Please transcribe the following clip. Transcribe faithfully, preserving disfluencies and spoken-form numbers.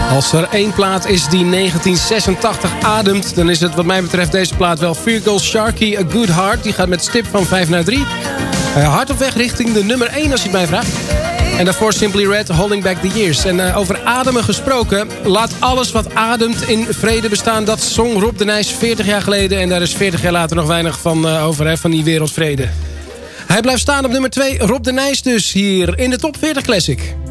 Als er één plaat is die negentien zesentachtig ademt, dan is het wat mij betreft deze plaat wel. Virgil Sharkey, A Good Heart. Die gaat met stip van vijf naar drie. Uh, hard op weg richting de nummer één als je het mij vraagt. En daarvoor Simply Red, Holding Back the Years. En uh, over ademen gesproken, laat alles wat ademt in vrede bestaan. Dat zong Rob de Nijs veertig jaar geleden. En daar is veertig jaar later nog weinig van uh, over, hè, van die wereldvrede. Hij blijft staan op nummer twee, Rob de Nijs dus, hier in de Top veertig Classic.